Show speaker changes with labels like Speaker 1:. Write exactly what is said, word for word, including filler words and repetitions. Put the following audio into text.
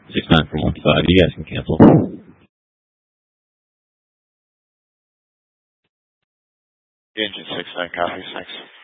Speaker 1: six nine from one five. You guys can cancel.
Speaker 2: Engine six nine copies. Thanks.